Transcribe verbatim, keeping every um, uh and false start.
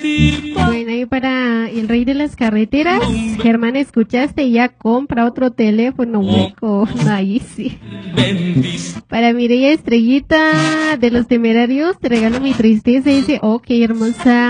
Bueno, y para el rey de las carreteras, Germán, ¿escuchaste? Ya compra otro teléfono hueco. Ahí sí. Para Mireya Estrellita de los Temerarios, te regalo mi tristeza. Dice, oh, qué hermosa